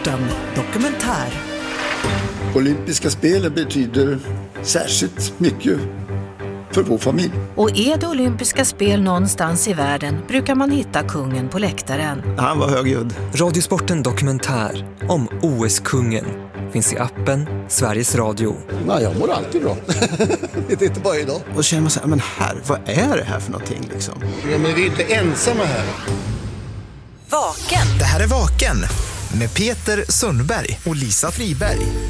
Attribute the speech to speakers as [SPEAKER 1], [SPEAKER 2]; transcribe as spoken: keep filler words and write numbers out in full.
[SPEAKER 1] Radiosporten dokumentär.
[SPEAKER 2] Olympiska spelen betyder särskilt mycket för vår familj.
[SPEAKER 1] Och är det olympiska spel någonstans i världen brukar man hitta kungen på läktaren.
[SPEAKER 3] Han var högljudd.
[SPEAKER 4] Radiosporten dokumentär om O S-kungen finns i appen Sveriges Radio.
[SPEAKER 5] Nej, jag mår alltid bra. Det är inte bara idag.
[SPEAKER 3] Och känner man så här, men här, vad är det här för någonting liksom?
[SPEAKER 5] Ja, men vi är inte ensamma här.
[SPEAKER 6] Vaken.
[SPEAKER 7] Det här är Vaken med Peter Sundberg och Lisa Friberg.